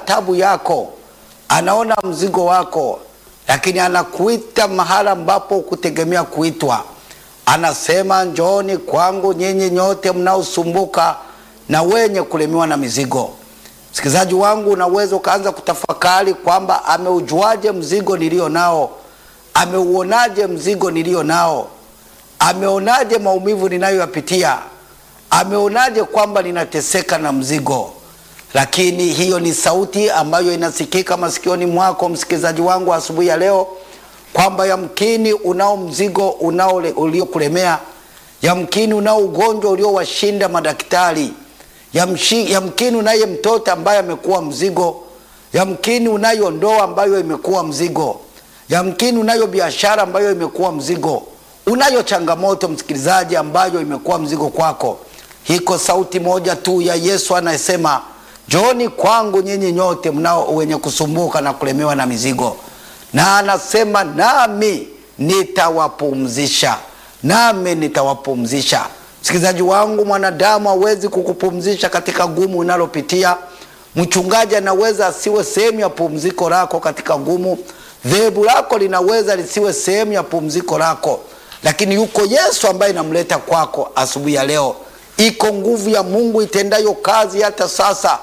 tabu yako, anaona mzigo wako, lakini anakuita mahala ambapo kutegemea kuitwa. Anasema, njooni kwangu nyinyi nyote mnaosumbuka na wenye kulemewa na mizigo. Msikilizaji wangu, unaweza ukaanza kutafakari kwamba ameujuaje mzigo nilio nao? Ameuonaje mzigo nilio nao? Ameonaje maumivu ninayoyapitia? Ameonaje kwamba ninateseka na mzigo? Lakini hiyo ni sauti ambayo inasikika masikioni mwako, msikilizaji wangu, asubuhi ya leo, kwamba yamkini unao mzigo uliokulemea, yamkini unao ugonjwa uliowashinda madaktari, yamkini unaye mtoto ambaye amekuwa mzigo, yamkini unayo ndoa ambayo imekuwa mzigo, yamkini unayo biashara ambayo imekuwa mzigo, unayo changamoto msikilizaji ambayo imekuwa mzigo kwako. Hiko sauti moja tu ya Yesu anasema, njooni kwangu nyinyi nyote mnao wenye kusumbuka na kulemewa na mizigo, na anasema nami nitawapumzisha. Nami nitawapumzisha. Msikilizaji wangu, mwanadamu hawezi kukupumzisha katika gumu unalopitia. Mchungaji anaweza asiwe sehemu ya pumziko lako katika gumu. Dhehebu lako linaweza lisiwe sehemu ya pumziko lako. Lakini yuko Yesu ambaye namleta kwako asubuhi ya leo. Iko nguvu ya Mungu itendayo kazi hata sasa.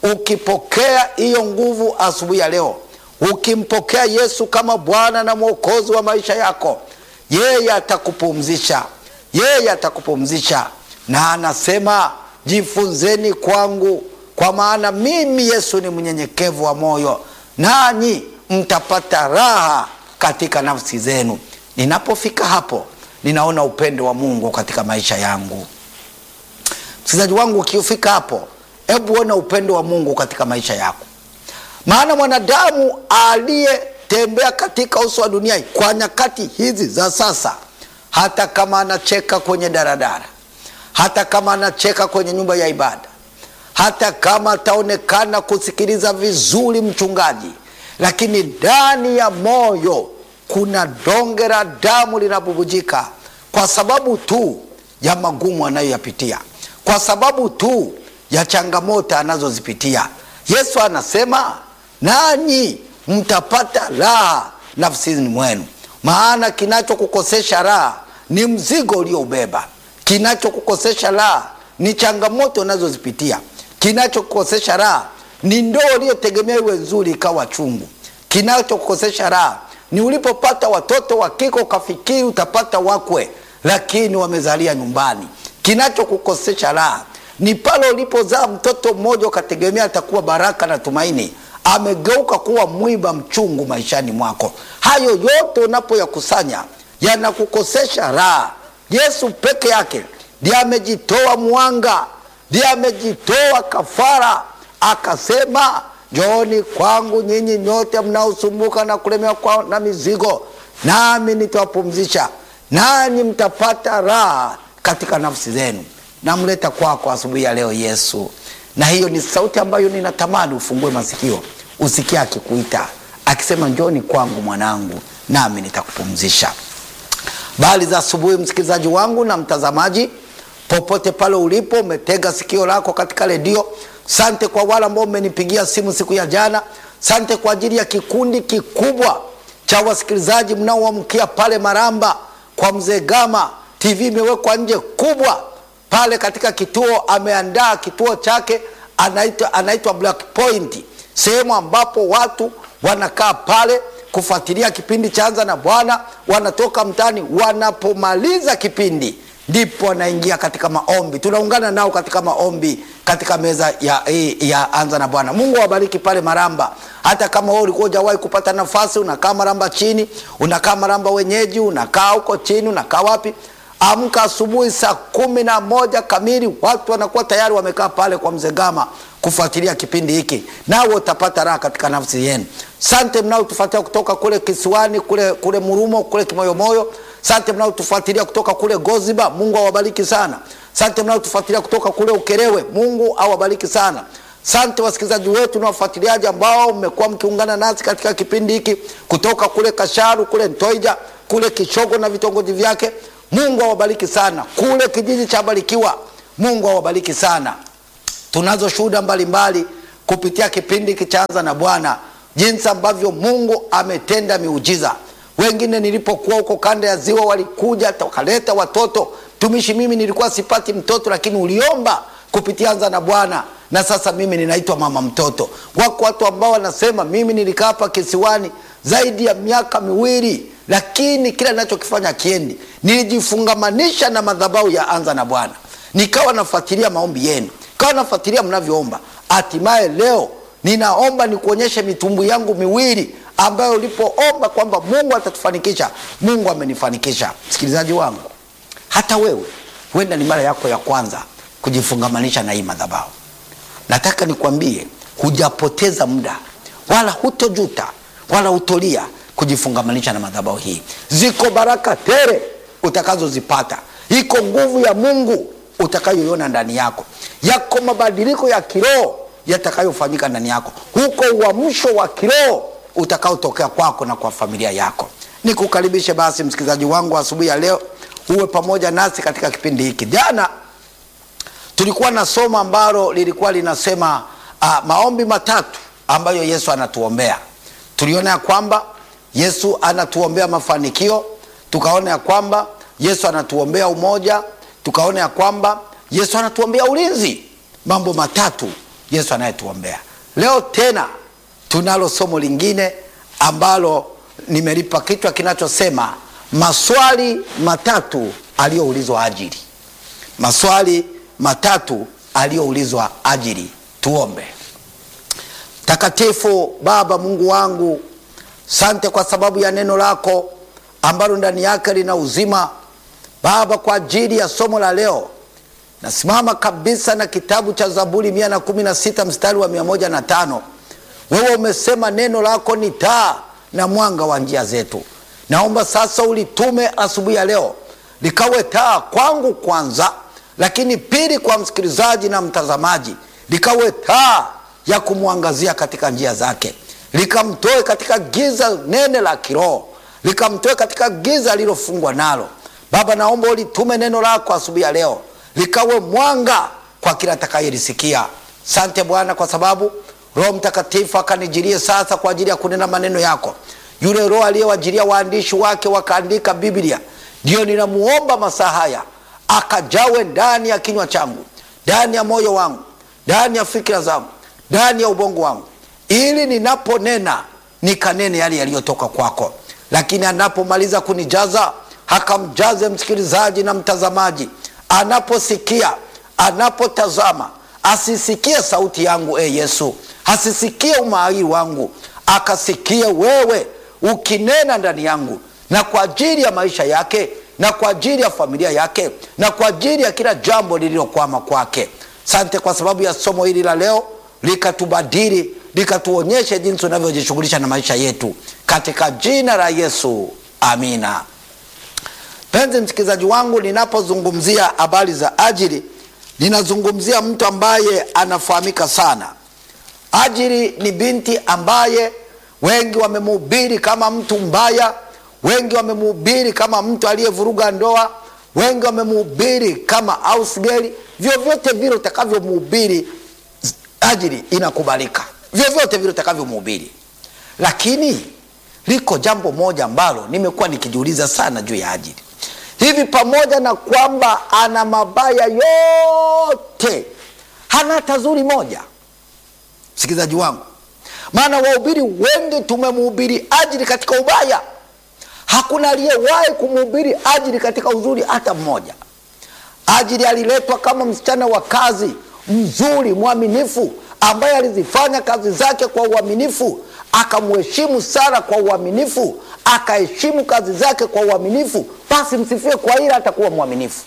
Ukipokea hiyo nguvu asubuhi ya leo, ukimpokea Yesu kama Bwana na Mwokozi wa maisha yako, yeye atakupumzisha. Yeye atakupumzisha. Na anasema, jifunzeni kwangu, kwa maana mimi Yesu ni mnyenyekevu wa moyo, nanyi mtapata raha katika nafsi zenu. Ninapofika hapo, ninaona upendo wa Mungu katika maisha yangu. Msikilizaji wangu, ukifika hapo, hebu ona upendo wa Mungu katika maisha yako. Maana mwanadamu aliyetembea katika uso wa dunia kwa nyakati hizi za sasa, hata kama anacheka kwenye daradara, hata kama anacheka kwenye nyumba ya ibada, hata kama ataonekana kusikiliza vizuri mchungaji, lakini ndani ya moyo kuna donge la damu linabubujika, kwa sababu tu ya magumu anayoyapitia, kwa sababu tu ya changamoto anazozipitia. Yesu anasema, nanyi mtapata raha nafsini mwenu. Maana kinachokukosesha raha ni mzigo ulioubeba. Kinachokukosesha raha ni changamoto unazozipitia. Kinachokukosesha raha ni ndoa uliyotegemea iwe nzuri ikawa chungu. Kinachokukosesha raha ni ulipopata watoto wa kike ukafikiri utapata wakwe, lakini wamezalia nyumbani. Kinachokukosesha raha ni pale ulipozaa mtoto mmoja ukategemea atakuwa baraka na tumaini, amegeuka kuwa mwiba mchungu maishani mwako. Hayo yote unapoyakusanya yanakukosesha raha. Yesu peke yake ndiye amejitoa mwanga, ndiye amejitoa kafara, akasema, njooni kwangu nyinyi nyote mnaosumbuka na kulemewa na mizigo, nami nitawapumzisha, nanyi mtapata raha katika nafsi zenu. Namleta kwako asubuhi ya leo Yesu. Na hiyo ni sauti ambayo ninatamani ufungue masikio, usikie akikuita, akisema, njooni kwangu mwanangu, nami nitakupumzisha. Bali za asubuhi, msikilizaji wangu na mtazamaji, popote pale ulipo, umetega sikio lako katika redio. Sante kwa wale ambao mmenipigia simu siku ya jana. Sante kwa ajili ya kikundi kikubwa cha wasikilizaji mnaoamkia pale Maramba kwa Mzee Gama. TV imewekwa nje kubwa pale katika kituo. Ameandaa kituo chake, anaitwa Black Point, sehemu ambapo watu wanakaa pale kufuatilia kipindi cha Anza na Bwana. Wanatoka mtaani, wanapomaliza kipindi ndipo wanaingia katika maombi. Tunaungana nao katika maombi katika meza ya Anza na Bwana. Mungu awabariki pale Maramba. Hata kama wewe ulikuwa hujawahi kupata nafasi, unakaa Maramba chini, unakaa Maramba wenyeji, unakaa huko chini, unakaa wapi, amka asubuhi saa 11 kamili, watu wanakuwa tayari wamekaa pale kwa Mzee Gama kufuatilia kipindi hiki, nawe utapata raha katika nafsi yenu. Sante mnao tufuatilia kutoka kule Kisiwani, kule Murumo, kule Kimoyomoyo. Sante mnao tufuatilia kutoka kule Goziba, Mungu awabariki sana. Sante mnao tufuatilia kutoka kule Ukerewe, Mungu awabariki sana. Sante wasikilizaji wetu na wafuatiliaji ambao mmekuwa mkiungana nasi katika kipindi hiki kutoka kule Kasharu, kule Ntoija, kule Kishogo na vitongoji vyake. Mungu awabariki sana. Kule kijiji cha Barikiwa, Mungu awabariki sana. Tunazo shuhuda mbalimbali kupitia kipindi kichaanza na Bwana, jinsi ambavyo Mungu ametenda miujiza. Wengine nilipokuwa huko kanda ya Ziwa walikuja wakaleta watoto. Tumishi, mimi nilikuwa sipati mtoto, lakini uliomba kupitia anza na Bwana, na sasa mimi ninaitwa mama mtoto. Wako watu ambao wanasema mimi nilikaa hapa kisiwani zaidi ya miaka 2, lakini kila ninachokifanya kiendi. Nilijifungamanisha na madhabahu ya anza na Bwana, nikawa nafuatilia maombi yenu, nikawa nafuatilia mnavyoomba. Hatimaye leo ninaomba nikuonyeshe mitumbu yangu 2 ambayo ulipoomba kwamba Mungu atatufanikisha, Mungu amenifanikisha. Msikilizaji wangu, hata wewe huenda ni mara yako ya kwanza kujifungamanisha na hii madhabahu. Nataka nikwambie, hujapoteza muda, wala hutojuta, wala hutolia kujifungamanisha na madhabahu hii. Ziko baraka tele utakazozipata. Iko nguvu ya Mungu utakayoiona ndani yako. Yako mabadiliko ya kiroho yatakayofanyika ndani yako. Huko uamsho wa kiroho utakaotokea kwako na kwa familia yako. Nikukaribishe basi msikilizaji wangu asubuhi ya leo uwe pamoja nasi katika kipindi hiki. Jana tulikuwa na somo ambalo lilikuwa linasema maombi matatu ambayo Yesu anatuombea. Tuliona ya kwamba Yesu anatuombea mafanikio, tukaona ya kwamba Yesu anatuombea umoja, tukaona ya kwamba Yesu anatuombea ulinzi. Mambo matatu Yesu anayetuombea. Leo tena tunalo somo lingine ambalo nimelipa kichwa kinachosema maswali matatu aliyoulizwa Hajiri. Maswali matatu aliyoulizwa Hajiri. Tuombe. Takatifu Baba Mungu wangu, sante kwa sababu ya neno lako ambalo ndani yake lina uzima. Baba, kwa ajili ya somo la leo nasimama kabisa na kitabu cha Zaburi 116 mstari wa 105. Wewe umesema neno lako ni taa na mwanga wa njia zetu. Naomba sasa ulitume asubuhi ya leo likawe taa kwangu kwanza, lakini pili kwa msikilizaji na mtazamaji likawe taa ya kumwangazia katika njia zake. Likamtoe katika giza nene la kiroho, likamtoe katika giza lilofungwa nalo. Baba, naomba ulitume neno lako asubuhi ya leo likawe mwanga kwa kila atakayelisikia. Asante Bwana kwa sababu Roho Mtakatifu akanijirie sasa kwa ajili ya kunena maneno yako. Yule Roho aliyewajiria waandishi wake wakaandika Biblia, ndio ninamuomba masaa haya akajawe ndani ya kinywa changu, ndani ya moyo wangu, ndani ya fikra zangu, ndani ya ubongo wangu, ili ninaponena nikanene yale yaliyotoka kwako. Lakini anapomaliza kunijaza, hakamjaze msikilizaji na mtazamaji. Anaposikia, anapotazama, asisikie sauti yangu Yesu, asisikie umahiri wangu, akasikie wewe ukinena ndani yangu, na kwa ajili ya maisha yake, na kwa ajili ya familia yake, na kwa ajili ya kila jambo lililokwama kwake. Asante kwa sababu ya somo hili la leo, likatubadili, likatuonyeshe jinsi unavyojishughulisha na maisha yetu, katika jina la Yesu, amina. Penzi msikilizaji wangu, ninapozungumzia habari za Hajiri, ninazungumzia mtu ambaye anafahamika sana. Hajiri ni binti ambaye wengi wamemhubiri kama mtu mbaya, wengi wamemhubiri kama mtu aliyevuruga ndoa, wengi wamemhubiri kama house girl. Vyovyote vile utakavyomhubiri Hajiri inakubalika, vyovyote vile utakavyomhubiri. Lakini liko jambo moja ambalo nimekuwa nikijiuliza sana juu ya Hajiri. Hivi pamoja na kwamba ana mabaya yote, hana hata zuri moja? Msikilizaji wangu, maana wahubiri wengi tumemhubiri Hajiri katika ubaya. Hakuna aliyewahi kumhubiri Hajiri katika uzuri hata mmoja. Hajiri aliletwa kama msichana wa kazi mzuri, mwaminifu, ambaye alizifanya kazi zake kwa uaminifu, akamheshimu Sara kwa uaminifu, akaheshimu kazi zake kwa uaminifu. Basi msifie kwa hila, atakuwa mwaminifu.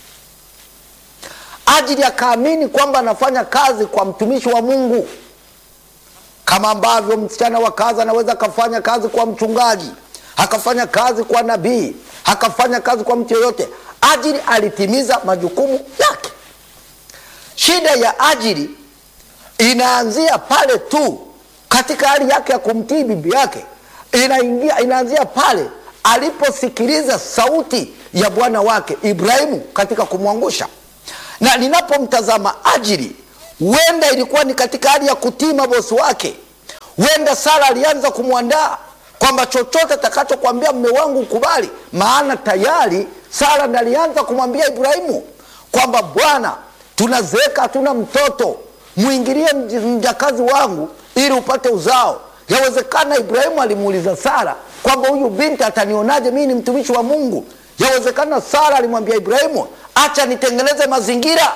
Hajiri akaamini kwamba anafanya kazi kwa mtumishi wa Mungu, kama ambavyo msichana wa kazi anaweza kufanya kazi kwa mchungaji, akafanya kazi kwa nabii, akafanya kazi kwa mtu yoyote. Hajiri alitimiza majukumu yake. Shida ya Hajiri inaanzia pale tu katika hali yake ya kumtii bibi yake. Inaanzia pale aliposikiliza sauti ya bwana wake Ibrahimu katika kumwangusha. Na ninapomtazama Hajiri, Huenda ilikuwa ni katika hali ya kutima bosi wake. Huenda Sara alianza kumwandaa kwamba chochote atakachokuambia mume wangu ukubali. Maana tayari Sara ndiye alianza kumwambia Ibrahimu kwamba bwana, tunazeeka hatuna mtoto, muingilie mjakazi wangu ili upate uzao. Yawezekana Ibrahimu alimuuliza Sara kwamba huyu binti atanionaje, mimi ni mtumishi wa Mungu. Yawezekana Sara alimwambia Ibrahimu, acha nitengeneze mazingira,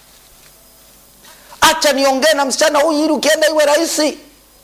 acha niongee na msichana huyu ili ukienda iwe rahisi.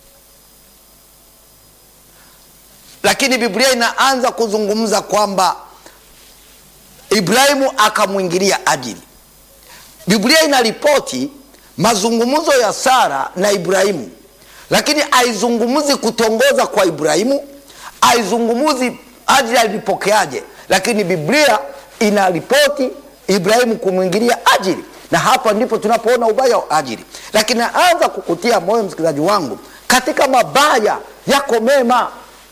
Lakini Biblia inaanza kuzungumza kwamba Ibrahimu akamuingilia Hajiri. Biblia inaripoti mazungumzo ya Sara na Ibrahimu, lakini haizungumzi kutongoza kwa Ibrahimu, haizungumzi Hajiri alipokeaje, lakini Biblia inaripoti Ibrahimu kumwingilia Hajiri. Na hapa ndipo tunapoona ubaya wa Hajiri. Lakini naanza kukutia moyo msikilizaji wangu, katika mabaya yako mema.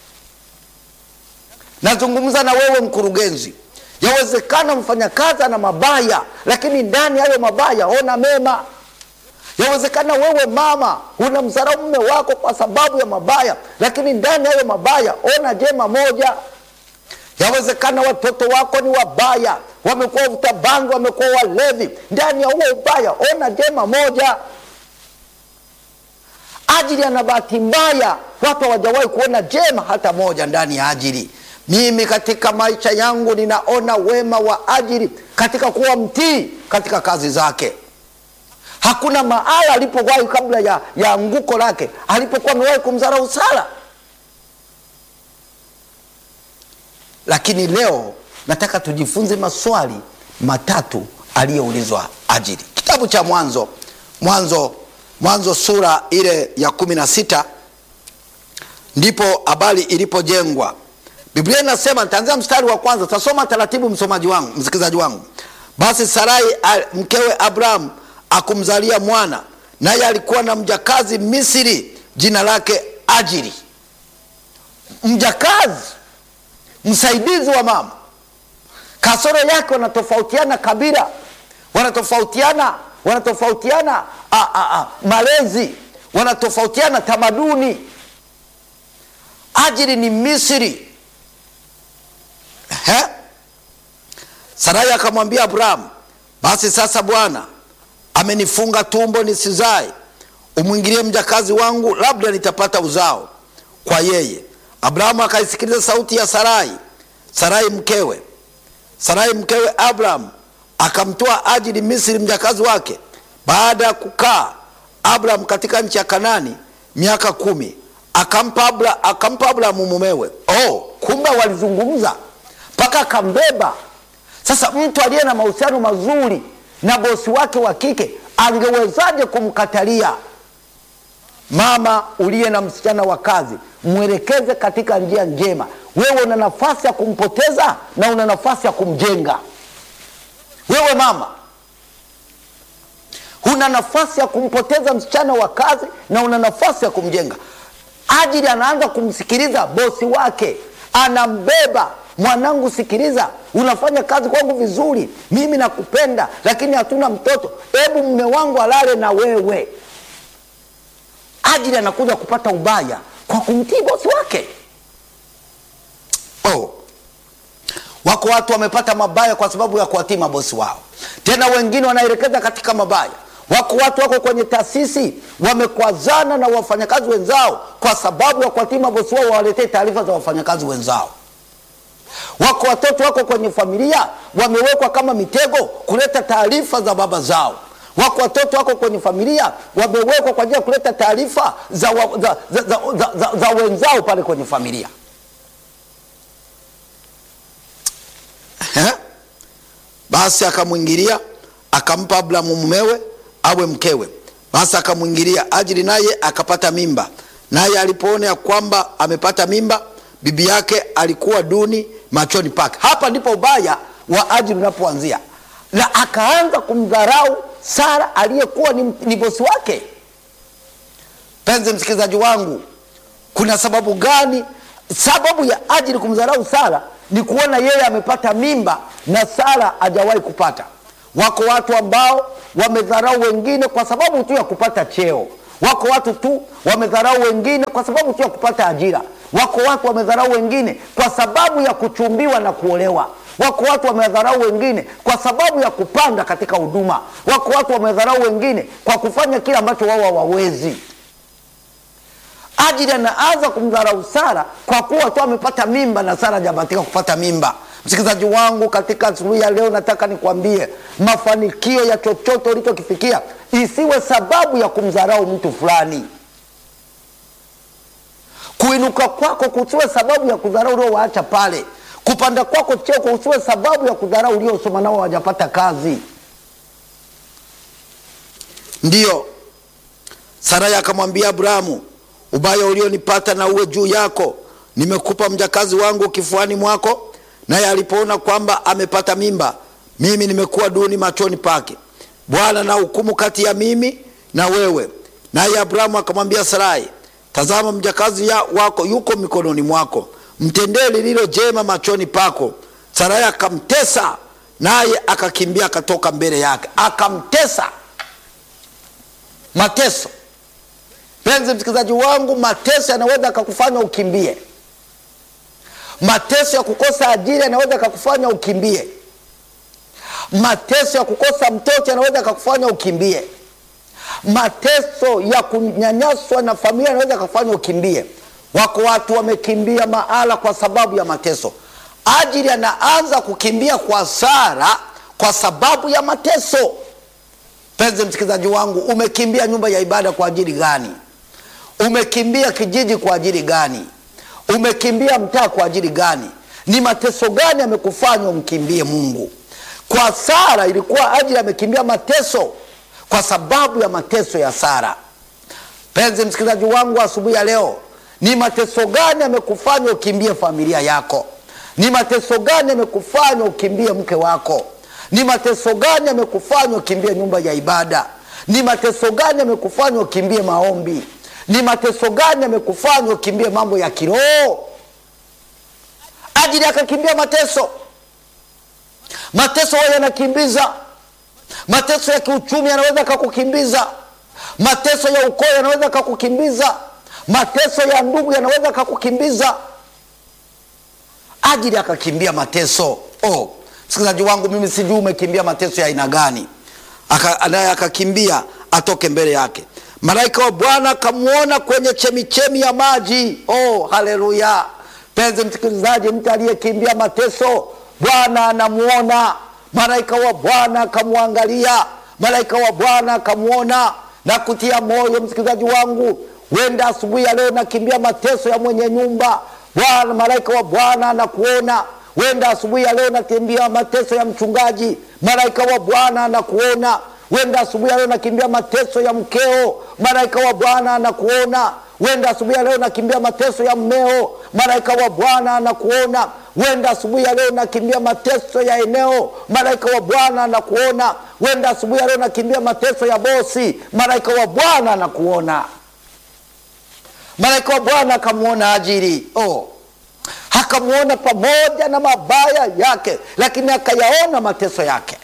Nazungumza na wewe mkurugenzi. Yawezekana mfanyakazi ana mabaya, lakini ndani hayo mabaya ona mema. Yawezekana wewe mama unamdharau mume wako kwa sababu ya mabaya, lakini ndani hayo mabaya ona jema moja. Yawezekana watoto wako ni wabaya, wamekuwa wavuta bangi, wamekuwa walevi, ndani ya huo ubaya ona jema moja. Hajiri ana bahati mbaya, watu hawajawahi kuona jema hata moja ndani ya Hajiri. Mimi katika maisha yangu ninaona wema wa Hajiri katika kuwa mtii katika kazi zake. Hakuna mahala alipowahi kabla ya anguko lake alipokuwa amewahi kumdharau Sara. Lakini leo nataka tujifunze maswali matatu aliyoulizwa Hajiri. Kitabu cha Mwanzo sura ile ya 16 ndipo habari ilipojengwa. Biblia inasema, nitaanzia mstari wa kwanza, tasoma taratibu msikilizaji wangu. Basi Sarai mkewe Abraham akumzalia mwana, naye alikuwa na mjakazi Misri jina lake Hajiri. Mjakazi, msaidizi wa mama. Kasoro yake wanatofautiana kabila, wanatofautiana malezi, wanatofautiana tamaduni. Hajiri ni Misri. Sarai akamwambia Abraham, basi sasa Bwana amenifunga tumbo nisizae, umwingilie mjakazi wangu, labda nitapata uzao kwa yeye. Abraham akaisikiliza sauti ya Sarai mkewe Abraham akamtoa Hajiri Misri mjakazi wake. Baada ya kukaa Abraham katika nchi ya Kanani miaka 10, akampa Abraham mumewe. Kumbe walizungumza mpaka akambeba. Sasa mtu aliye na mahusiano mazuri na bosi wake wa kike angewezaje kumkatalia? Mama uliye na msichana wa kazi, mwelekeze katika njia njema. Wewe una nafasi ya kumpoteza na una nafasi ya kumjenga. Wewe mama una nafasi ya kumpoteza msichana wa kazi na una nafasi ya kumjenga. Hajiri anaanza kumsikiliza bosi wake, anambeba. Mwanangu, sikiliza, unafanya kazi kwangu vizuri, mimi nakupenda, lakini hatuna mtoto, hebu mume wangu alale na wewe. Hajiri anakuja kupata ubaya kwa kumtii bosi wake. Wako watu wamepata mabaya kwa sababu ya kuwatii mabosi wao. Tena wengine wanaelekeza katika mabaya. Wako watu kwenye taasisi wamekwazana na wafanyakazi wenzao kwa sababu ya kuwatii mabosi wao wawaletee taarifa za wafanyakazi wenzao. Wako watoto wako kwenye familia wamewekwa kama mitego kuleta taarifa za baba zao. Wako watoto wako kwenye familia wamewekwa kwa ajili ya kuleta taarifa za wenzao pale kwenye familia. Basi akamwingilia, akampa Abraham mumewe awe mkewe. Basi akamwingilia Hajiri, naye akapata mimba. Naye alipoona kwamba amepata mimba, bibi yake alikuwa duni machoni pake. Hapa ndipo ubaya wa Hajiri unapoanzia. Na akaanza kumdharau Sara aliyekuwa ni bosi wake. Penzi msikilizaji wangu, kuna sababu gani? Sababu ya Hajiri kumdharau Sara ni kuona yeye amepata mimba na Sara hajawahi kupata. Wako watu ambao wamedharau wengine kwa sababu tu ya kupata cheo. Wako watu tu wamedharau wengine kwa sababu tu ya kupata ajira. Wako watu wamedharau wengine kwa sababu ya kuchumbiwa na kuolewa. Wako watu wamedharau wengine kwa sababu ya kupanda katika huduma. Wako watu wamedharau wengine kwa kufanya kile ambacho wao hawawezi. Hajiri anaanza kumdharau Sara kwa kuwa tu amepata mimba na Sara hajabahatika kupata mimba. Msikilizaji wangu, katika asubuhi ya leo nataka nikwambie, mafanikio ya chochote ulichokifikia isiwe sababu ya kumdharau mtu fulani. Kuinuka kwako kusiwe sababu ya kudharau uliowaacha pale. Kupanda kwako cheo kusiwe sababu ya kudharau uliosoma nao hawajapata kazi. Ndiyo Sarai akamwambia Abrahamu, ubaya ulionipata na uwe juu yako. Nimekupa mjakazi wangu kifuani mwako, naye alipoona kwamba amepata mimba, mimi nimekuwa duni machoni pake. Bwana na hukumu kati ya mimi na wewe. Naye Abrahamu akamwambia Sarai, tazama mjakazi wako yuko mikononi mwako, mtendee lililo jema machoni pako. Sarai akamtesa, naye akakimbia akatoka mbele yake. Akamtesa. Mateso. Penzi msikilizaji wangu, mateso yanaweza kukufanya ukimbie. Mateso ya kukosa ajira yanaweza kukufanya ukimbie. Mateso ya kukosa mtoto yanaweza kukufanya ukimbie. Mateso ya kunyanyaswa na familia yanaweza kukufanya ukimbie. Wako watu wamekimbia mahala kwa sababu ya mateso. Hajiri anaanza kukimbia kwa Sara kwa sababu ya mateso. Penzi msikilizaji wangu, umekimbia nyumba ya ibada kwa ajili gani? Umekimbia kijiji kwa ajili gani? Umekimbia mtaa kwa ajili gani? Ni mateso gani yamekufanya umkimbie Mungu? Kwa Sara ilikuwa Hajiri amekimbia mateso kwa sababu ya mateso ya Sara. Penzi msikilizaji wangu, asubuhi ya leo, ni mateso gani yamekufanya ukimbie familia yako? Ni mateso gani yamekufanya ukimbie mke wako? Ni mateso gani yamekufanya ukimbie nyumba ya ibada? Ni mateso gani yamekufanya ukimbie maombi? Ni mateso gani yamekufanya ukimbie mambo ya kiroho? Hajiri akakimbia mateso. Mateso yanakimbiza. Mateso ya kiuchumi yanaweza kukukimbiza. Mateso ya ukoo yanaweza kukukimbiza. Mateso ya ndugu yanaweza kukukimbiza. Hajiri akakimbia mateso. Msikilizaji wangu, mimi sijui umekimbia mateso ya aina gani. Naye akakimbia atoke mbele yake. Malaika wa Bwana akamuona kwenye chemichemi ya maji. Haleluya. Penzi msikilizaji, mtu aliyekimbia mateso, Bwana anamuona. Malaika wa Bwana akamwangalia. Malaika wa Bwana akamuona na kutia moyo. Msikilizaji wangu, wenda asubuhi ya leo nakimbia mateso ya mwenye nyumba. Bwana, malaika wa Bwana anakuona. Wenda asubuhi ya leo nakimbia mateso ya mchungaji. Malaika wa Bwana anakuona. Wenda asubuhi ya leo nakimbia mateso ya mkeo. Malaika wa Bwana anakuona. Wenda asubuhi ya leo nakimbia mateso ya mmeo. Malaika wa Bwana anakuona. Wenda asubuhi ya leo nakimbia mateso ya eneo. Malaika wa Bwana anakuona. Wenda asubuhi ya leo nakimbia mateso ya bosi. Malaika wa Bwana anakuona. Malaika wa Bwana akamuona Hajiri. Akamuona pamoja na mabaya yake, lakini akayaona mateso yake.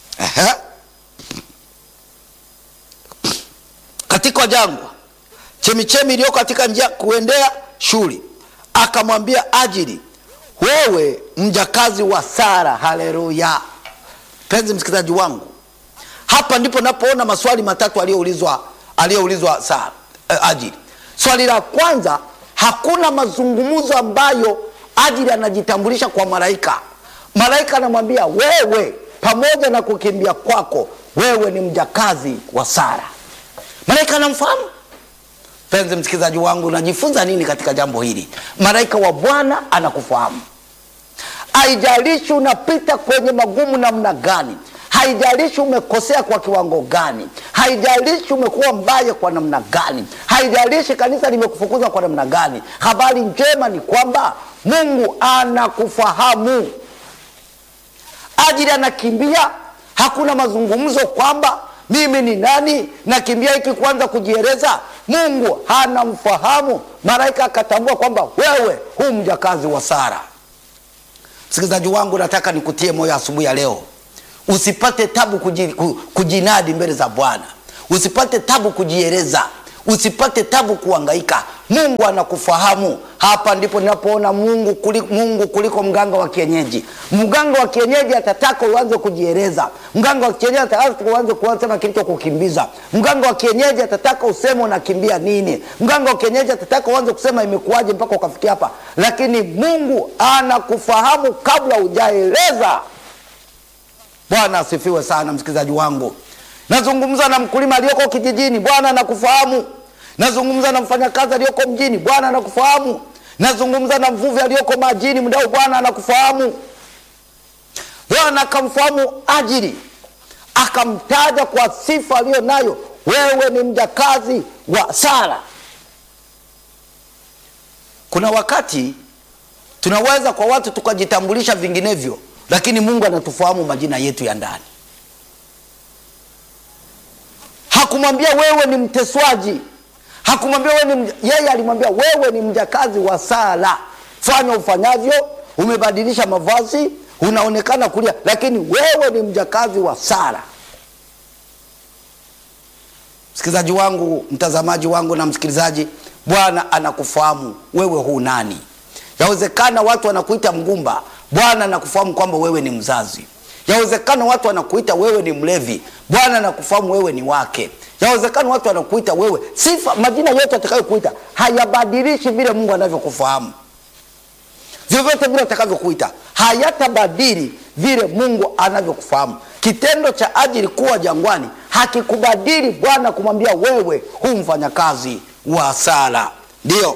Katika jangwa, chemichemi iliyo katika njia kuendea shule, akamwambia Hajiri, wewe mjakazi wa Sara. Haleluya. Penzi msikilizaji wangu, hapa ndipo napoona maswali matatu aliyoulizwa Sara Hajiri. Swali la kwanza, hakuna mazungumzo ambayo Hajiri anajitambulisha kwa malaika. Malaika anamwambia, wewe pamoja na kukimbia kwako, wewe ni mjakazi wa Sara. Malaika anamfahamu. Penzi msikilizaji wangu, unajifunza nini katika jambo hili? Malaika wa Bwana anakufahamu. Haijalishi unapita kwenye magumu namna gani, haijalishi umekosea kwa kiwango gani, haijalishi umekuwa mbaya kwa namna gani, haijalishi kanisa limekufukuza kwa namna gani, habari njema ni kwamba Mungu anakufahamu. Hajiri anakimbia, hakuna mazungumzo kwamba mimi ni nani, nakimbia hiki kwanza kujieleza. Mungu anamfahamu. Malaika akatambua kwamba wewe hu mjakazi wa Sara. Msikilizaji wangu, nataka nikutie moyo asubuhi ya leo. Usipate tabu kujinadi mbele za Bwana. Usipate tabu kujieleza. Usipate tabu kuhangaika. Mungu anakufahamu. Hapa ndipo ninapoona Mungu kuliko mganga wa kienyeji. Mganga wa kienyeji atataka uanze kujieleza. Mganga wa kienyeji atataka uanze kusema kilicho kukimbiza. Mganga wa kienyeji atataka useme unakimbia nini. Mganga wa kienyeji atataka uanze kusema imekuaje mpaka ukafikia hapa. Lakini Mungu anakufahamu kabla hujaeleza. Bwana asifiwe sana msikilizaji wangu. Nazungumza na mkulima aliyoko kijijini, Bwana anakufahamu. Nazungumza na mfanyakazi aliyoko mjini, Bwana anakufahamu. Nazungumza na mvuvi aliyoko majini, mdau, Bwana anakufahamu. Bwana akamfahamu Hajiri, akamtaja kwa sifa aliyonayo, wewe ni mjakazi wa Sara. Kuna wakati tunaweza kwa watu tukajitambulisha vinginevyo, lakini Mungu anatufahamu majina yetu ya ndani. Hakumwambia wewe ni mteswaji. Hakumwambia wewe yeye alimwambia wewe ni mjakazi wa Sara. Fanya ufanyavyo, umebadilisha mavazi, unaonekana kulia, lakini wewe ni mjakazi wa Sara. Msikilizaji wangu, mtazamaji wangu na msikilizaji, Bwana anakufahamu wewe hu nani. Yawezekana watu wanakuita mgumba, Bwana anakufahamu kwamba wewe ni mzazi. Yawezekana watu wanakuita wewe ni mlevi, Bwana anakufahamu wewe ni wake. Yawezekana watu wanakuita wewe, sifa majina yote atakayokuita hayabadilishi vile Mungu anavyokufahamu. Vyovyote vile atakavyokuita hayatabadili vile Mungu anavyokufahamu. Kitendo cha Hajiri kuwa jangwani hakikubadili Bwana kumwambia wewe hu mfanyakazi wa Sara. Ndio.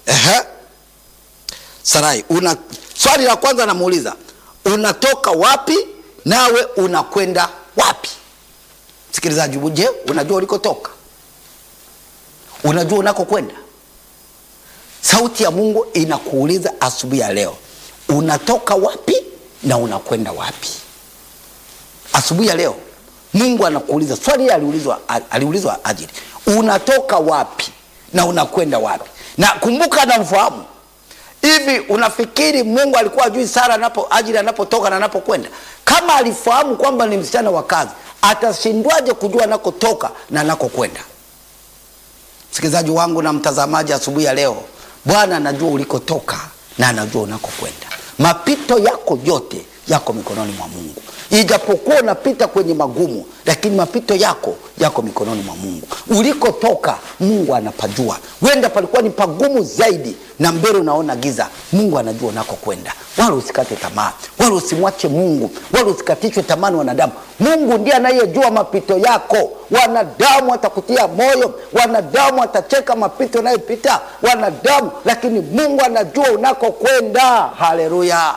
Sarai, swali la kwanza namuuliza, unatoka wapi nawe unakwenda wapi? Sikilizaji, je, unajua ulikotoka? Unajua unakokwenda? Sauti ya Mungu inakuuliza asubuhi ya leo, unatoka wapi na unakwenda wapi? Asubuhi ya leo Mungu anakuuliza swali hili. Aliulizwa Hajiri, unatoka wapi na unakwenda wapi? Na kumbuka anamfahamu. Hivi unafikiri Mungu alikuwa ajui Sara Hajiri anapotoka na anapokwenda? Kama alifahamu kwamba ni msichana wa kazi, atashindwaje kujua anakotoka na anakokwenda? Msikilizaji wangu na mtazamaji, asubuhi ya leo Bwana anajua ulikotoka na anajua unakokwenda. Mapito yako yote yako mikononi mwa Mungu. Ijapokuwa unapita kwenye magumu, lakini mapito yako mikononi mwa Mungu. Ulikotoka Mungu anapajua. Wenda palikuwa ni pagumu zaidi na mbele unaona giza, Mungu anajua unakokwenda. Wala usikate tamaa, wala usimwache Mungu, wala usikatishwe tamaa na wanadamu. Mungu ndiye anayejua mapito yako. Wanadamu watakutia moyo, wanadamu watacheka mapito unayopita, wanadamu, lakini Mungu anajua unakokwenda. Haleluya.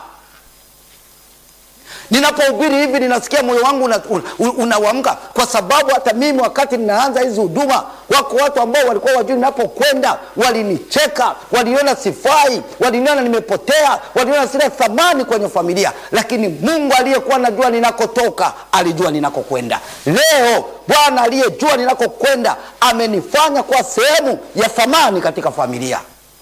Ninapohubiri hivi ninasikia moyo wangu unawamka, kwa sababu hata mimi wakati ninaanza hizi huduma, wako watu ambao walikuwa wajui ninapokwenda, walinicheka, waliona sifai, waliona nimepotea, waliona sina thamani kwenye familia, lakini Mungu aliyekuwa anajua ninakotoka alijua ninakokwenda. Leo Bwana aliyejua ninakokwenda amenifanya kwa sehemu ya thamani katika familia.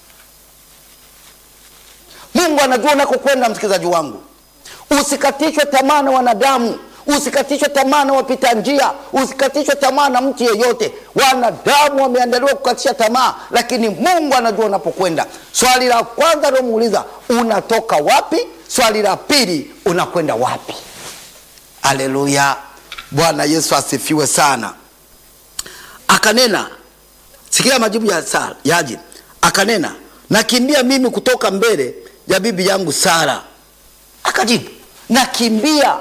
Mungu anajua unakokwenda. Msikilizaji wangu, usikatishwe tamaa na wanadamu, usikatishwe tamaa na wapita njia, usikatishwe tamaa na mtu yeyote. Wanadamu wameandaliwa kukatisha tamaa, lakini Mungu anajua unapokwenda. Swali la kwanza alomuuliza, unatoka wapi? Swali la pili, unakwenda wapi? Haleluya. Bwana Yesu asifiwe sana. Akanena, sikia majibu ya Hajiri. Akanena, nakimbia mimi kutoka mbele ya bibi yangu Sara. Akajibu, nakimbia.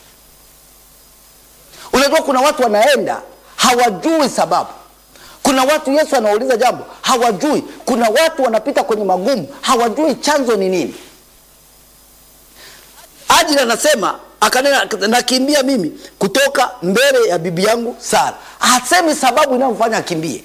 Unajua kuna watu wanaenda hawajui sababu. Kuna watu Yesu anauliza jambo hawajui. Kuna watu wanapita kwenye magumu hawajui chanzo ni nini. Hajiri anasema, akanena, nakimbia mimi kutoka mbele ya bibi yangu Sara. Hasemi sababu inayomfanya akimbie.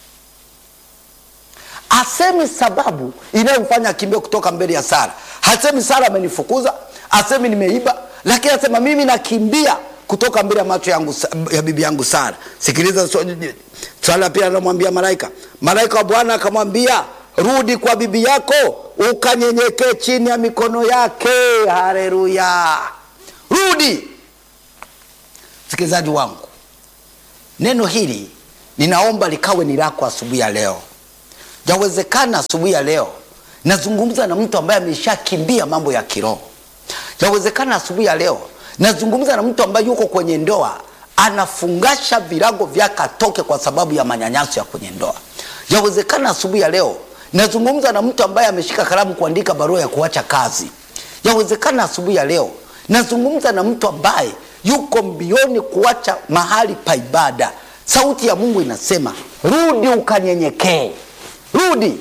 Hasemi sababu inayomfanya akimbie kutoka mbele ya Sara. Hasemi Sara amenifukuza, hasemi nimeiba, lakini anasema mimi nakimbia kutoka mbele ya macho yangu ya bibi yangu Sara. Sikiliza swala pia anamwambia malaika. Malaika wa Bwana akamwambia, rudi kwa bibi yako ukanyenyekee chini ya mikono yake. Haleluya. Rudi. msikilizaji wangu, neno hili ninaomba likawe ni lako asubuhi ya leo. Yawezekana asubuhi ya leo nazungumza na mtu ambaye ameshakimbia mambo ya kiroho. Yawezekana asubuhi ya leo nazungumza na mtu ambaye yuko kwenye ndoa, anafungasha virago vyake atoke kwa sababu ya manyanyaso ya kwenye ndoa. Yawezekana asubuhi ya leo nazungumza na mtu ambaye ameshika kalamu kuandika barua ya kuacha kazi. Yawezekana asubuhi ya leo nazungumza na mtu ambaye yuko mbioni kuacha mahali pa ibada. Sauti ya Mungu inasema, rudi ukanyenyekee. Rudi.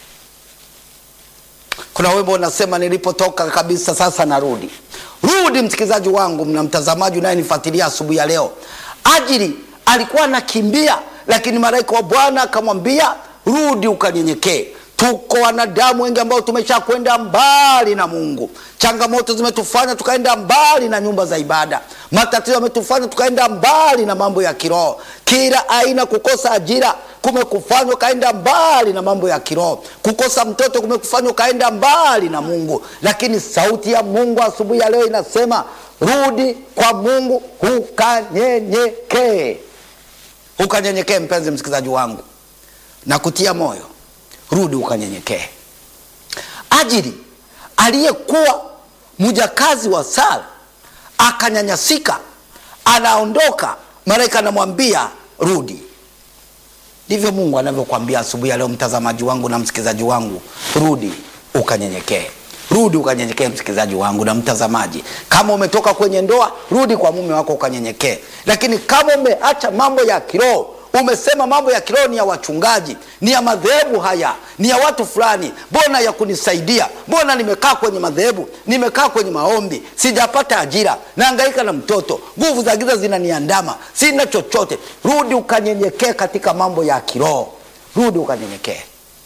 Kuna wimbo unasema, nilipotoka kabisa sasa narudi. Rudi msikilizaji wangu na mtazamaji unayenifuatilia asubuhi ya leo. Ajili alikuwa anakimbia, lakini malaika wa Bwana akamwambia, rudi ukanyenyekee. Tuko wanadamu wengi ambao tumesha kwenda mbali na Mungu. Changamoto zimetufanya tukaenda mbali na nyumba za ibada. Matatizo yametufanya tukaenda mbali na mambo ya kiroho. Kila aina, kukosa ajira kumekufanya kaenda mbali na mambo ya kiroho. Kukosa mtoto kumekufanya kaenda mbali na Mungu. Lakini sauti ya Mungu asubuhi ya leo inasema, rudi kwa Mungu ukanyenyekee. Ukanyenyekee mpenzi msikilizaji wangu, na kutia moyo, rudi ukanyenyekee. Ajili aliyekuwa mjakazi wa Sara akanyanyasika, anaondoka, malaika anamwambia rudi. Ndivyo Mungu anavyokuambia asubuhi ya leo mtazamaji wangu na msikilizaji wangu, rudi ukanyenyekee. Rudi ukanyenyekee msikilizaji wangu na mtazamaji. Kama umetoka kwenye ndoa, rudi kwa mume wako ukanyenyekee. Lakini kama umeacha mambo ya kiroho, umesema mambo ya kiroho ni ya wachungaji, ni ya madhehebu haya, ni ya watu fulani, mbona ya kunisaidia? Mbona nimekaa kwenye madhehebu, nimekaa kwenye maombi, sijapata ajira, nahangaika na mtoto, nguvu za giza zinaniandama, sina chochote. Rudi ukanyenyekee katika mambo ya kiroho. Rudi ukanyenyekee.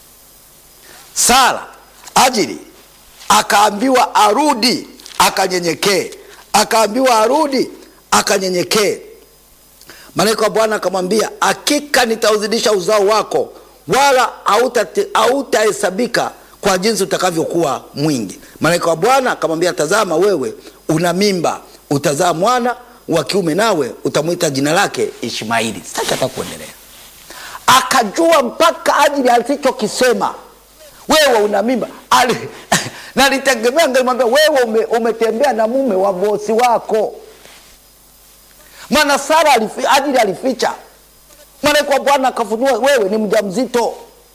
Sara, Ajili akaambiwa arudi akanyenyekee. Akaambiwa arudi akanyenyekee. Malaika wa Bwana akamwambia, hakika nitauzidisha uzao wako, wala hautahesabika kwa jinsi utakavyokuwa mwingi. Malaika wa Bwana akamwambia, tazama wewe una mimba, utazaa mwana wa kiume, nawe utamuita jina lake Ishmaeli. Sitaki hata kuendelea. Akajua mpaka Ajili alichokisema, wewe una mimba. Na nitegemea angemwambia, wewe umetembea na mume wa bosi wako. Maana Sara Ajili alificha. Malaika wa Bwana akafunua, wewe ni mjamzito,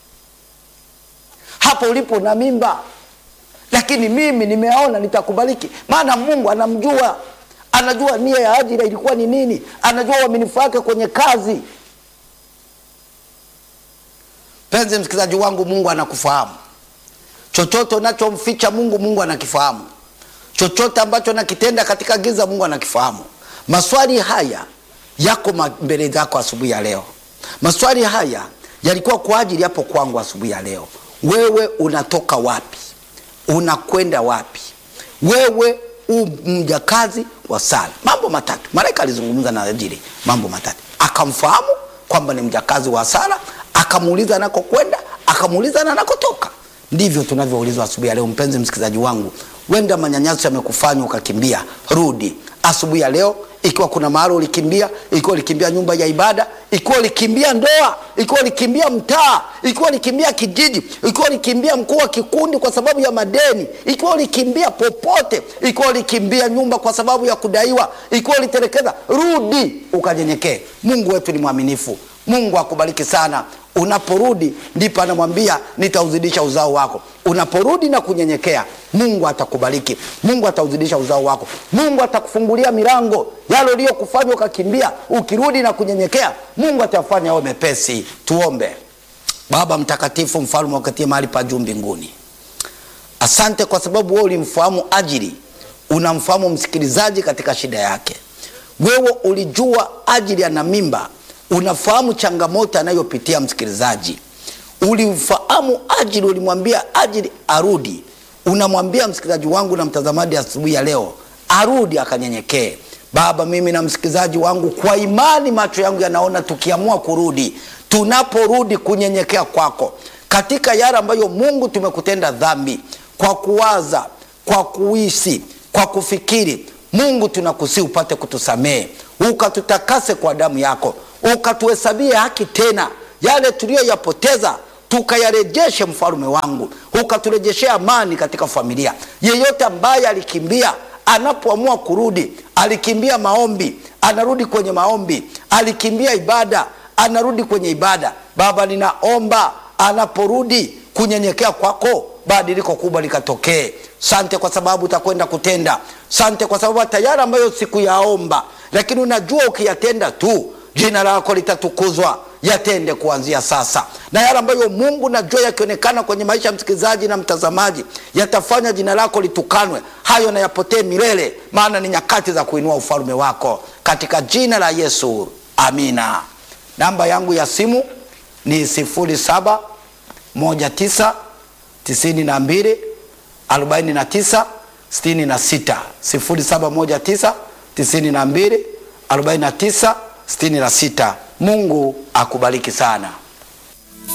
hapo ulipo na mimba, lakini mimi nimeona nitakubariki. Maana Mungu anamjua, anajua nia ya Ajili ilikuwa ni nini, anajua uaminifu wake kwenye kazi. Penzi msikilizaji wangu, Mungu anakufahamu. Chochote unachomficha Mungu, Mungu anakifahamu. Chochote ambacho nakitenda katika giza, Mungu anakifahamu. Maswali haya yako mbele zako asubuhi ya leo. Maswali haya yalikuwa kwa ajili hapo kwangu asubuhi ya leo. Wewe unatoka wapi? Unakwenda wapi? Wewe mjakazi wa Sara. Mambo matatu. Malaika alizungumza na Ajili mambo matatu. Akamfahamu kwamba ni mjakazi wa Sara, akamuuliza anakokwenda, akamuuliza na anakotoka. Ndivyo tunavyoulizwa asubuhi ya leo mpenzi msikilizaji wangu. Wenda manyanyaso yamekufanya ukakimbia, rudi asubuhi ya leo. Ikiwa kuna mahali ulikimbia, ikiwa ulikimbia nyumba ya ibada, ikiwa ulikimbia ndoa, ikiwa ulikimbia mtaa, ikiwa ulikimbia kijiji, ikiwa ulikimbia mkuu wa kikundi kwa sababu ya madeni, ikiwa ulikimbia popote, ikiwa ulikimbia nyumba kwa sababu ya kudaiwa, ikiwa ulitelekeza, rudi ukanyenyekee. Mungu wetu ni mwaminifu. Mungu akubariki sana. Unaporudi ndipo anamwambia, nitauzidisha uzao wako. Unaporudi na kunyenyekea, Mungu atakubariki. Mungu atauzidisha uzao wako. Mungu atakufungulia milango yale uliyokufanya ukakimbia. Ukirudi na kunyenyekea, Mungu atafanya yawe mepesi. Tuombe. Baba mtakatifu, mfalme uketie mahali pa juu mbinguni, asante kwa sababu wewe ulimfahamu Ajili, unamfahamu msikilizaji katika shida yake. Wewe ulijua Ajili ana mimba, unafahamu changamoto anayopitia msikilizaji. Ulimfahamu Ajili, ulimwambia Ajili arudi. Unamwambia msikilizaji wangu na mtazamaji asubuhi ya leo, arudi akanyenyekee. Baba, mimi na msikilizaji wangu kwa imani macho yangu yanaona tukiamua kurudi, tunaporudi kunyenyekea kwako katika yale ambayo Mungu tumekutenda dhambi, kwa kuwaza, kwa kuishi, kwa kufikiri, Mungu tunakusihi upate kutusamehe, ukatutakase kwa damu yako, ukatuhesabie haki tena, yale tuliyoyapoteza tukayarejeshe, mfalme wangu, ukaturejeshe amani katika familia. Yeyote ambaye alikimbia, anapoamua kurudi, alikimbia maombi, anarudi kwenye maombi, alikimbia ibada, anarudi kwenye ibada. Baba, ninaomba anaporudi kunyenyekea kwako, badiliko kubwa likatokee. Sante kwa sababu utakwenda kutenda. Sante kwa sababu tayari ambayo sikuyaomba, lakini unajua ukiyatenda tu jina lako litatukuzwa. Yatende kuanzia sasa, na yale ambayo Mungu najua yakionekana kwenye maisha ya msikilizaji na mtazamaji yatafanya jina lako litukanwe, hayo na yapotee milele, maana ni nyakati za kuinua ufalme wako, katika jina la Yesu, amina. Namba yangu ya simu ni 0719924966, 0719924966. Mungu akubariki sana.